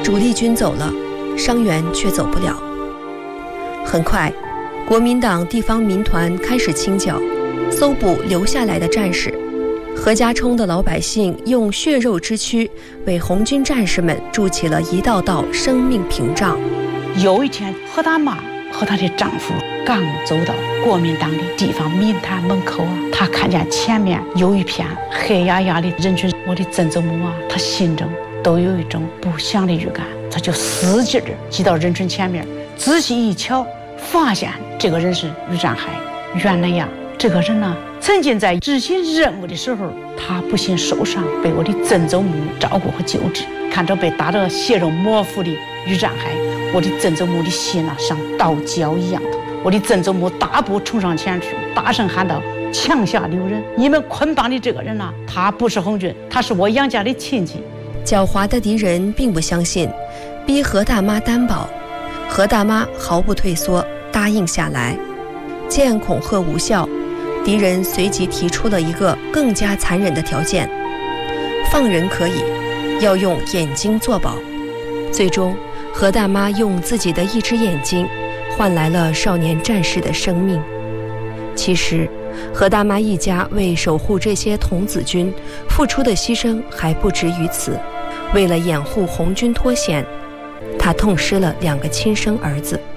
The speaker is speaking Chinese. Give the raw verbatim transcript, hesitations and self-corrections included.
主力军走了，伤员却走不了。很快，国民党地方民团开始清剿，搜捕留下来的战士。何家冲的老百姓用血肉之躯为红军战士们筑起了一道道生命屏障。 有一天，何大妈和她的丈夫刚走到国民党的地方民团门口啊，她看见前面有一片黑压压的人群，我的曾祖母啊，她心中都有一种不祥的预感，她就使劲儿挤到人群前面，仔细一瞧，发现这个人是于占海。原来呀，这个人呢，曾经在执行任务的时候，他不幸受伤，被我的曾祖母照顾和救治。看着被打得血肉模糊的于占海，我的曾祖母的心啊，像刀绞一样的。我的曾祖母大步冲上前去，大声喊道：“枪下留人！你们捆绑的这个人啊，他不是红军，他是我杨家的亲戚。” 狡猾的敌人并不相信，逼何大妈担保。何大妈毫不退缩，答应下来。见恐吓无效，敌人随即提出了一个更加残忍的条件：放人可以，要用眼睛作保。最终，何大妈用自己的一只眼睛换来了少年战士的生命。其实，何大妈一家为守护这些童子军付出的牺牲还不止于此。为了掩护红军脱险，她痛失了两个亲生儿子。